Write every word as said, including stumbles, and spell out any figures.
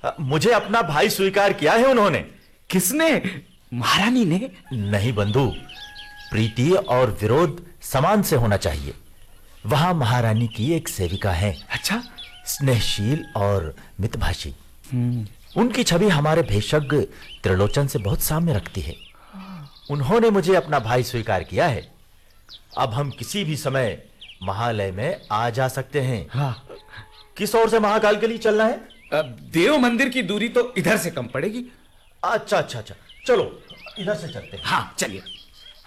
मुझे अपना भाई स्वीकार किया है उन्होंने। किसने? महारानी ने? नहीं बंधु, प्रीति और विरोध समान से होना चाहिए। वहां महारानी की एक सेविका है। अच्छा? स्नेहशील और मितभाषी। उनकी छवि हमारे भेषज त्रिलोचन से बहुत साम्य रखती है। उन्होंने मुझे अपना भाई स्वीकार किया है। अब हम किसी भी समय महालय में आ जा सकते हैं। हाँ। किस ओर से महाकाल के लिए चलना है? अब देव मंदिर की दूरी तो इधर से कम पड़ेगी। अच्छा अच्छा अच्छा, चलो इधर से चलते हैं। हाँ चलिए।